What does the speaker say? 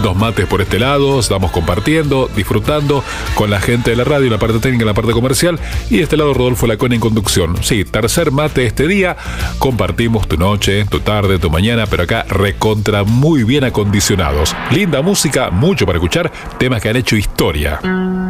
unos mates por este lado, estamos compartiendo, disfrutando con la gente de la radio, la parte técnica, la parte comercial, y de este lado Rodolfo Laconi en conducción. Sí, tercer mate este día, compartimos tu noche, tu tarde, tu mañana, pero acá recontra muy bien acondicionados. Linda música, mucho para escuchar, temas que han hecho historia.